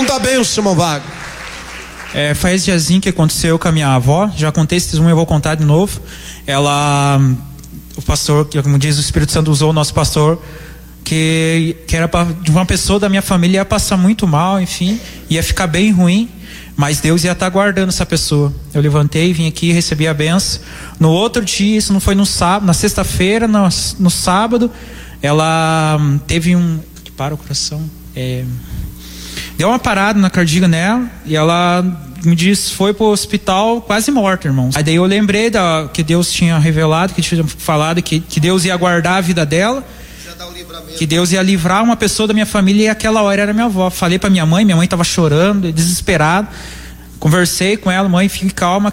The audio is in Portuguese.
Manda benção, irmão Wagner. Faz diazinho que aconteceu com a minha avó. Já contei esse testemunho, eu vou contar de novo. O pastor, como diz, o Espírito Santo usou o nosso pastor, que era de uma pessoa da minha família, ia passar muito mal, enfim, ia ficar bem ruim, mas Deus ia estar guardando essa pessoa. Eu levantei, vim aqui, recebi a benção. No outro dia, isso não foi no sábado, na sexta-feira, no sábado, ela teve que para o coração, deu uma parada na cardíaca nela, e ela me disse, foi pro hospital quase morta, irmãos. Aí daí eu lembrei que Deus tinha revelado, que tinha falado que Deus ia guardar a vida dela, que Deus ia livrar uma pessoa da minha família, e aquela hora era minha avó. Falei pra minha mãe estava chorando, desesperada. Conversei com ela, mãe, fique calma,